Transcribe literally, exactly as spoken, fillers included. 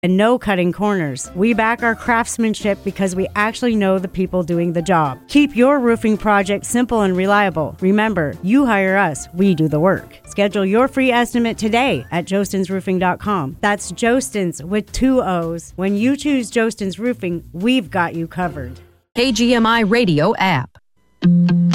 and no cutting corners. We back our craftsmanship because we actually know the people doing the job. Keep your roofing project simple and reliable. Remember, you hire us, we do the work. Schedule your free estimate today at jostens roofing dot com. That's Jostens with two O's. When you choose Jostens Roofing, we've got you covered. K G M I Radio app.